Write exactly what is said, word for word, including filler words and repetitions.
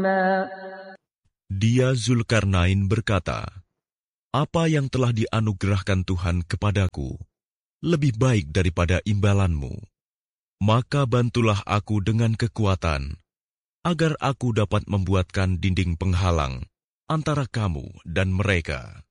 Dia Zulkarnain berkata, "Apa yang telah dianugerahkan Tuhan kepadaku lebih baik daripada imbalanmu. Maka bantulah aku dengan kekuatan, agar aku dapat membuatkan dinding penghalang antara kamu dan mereka."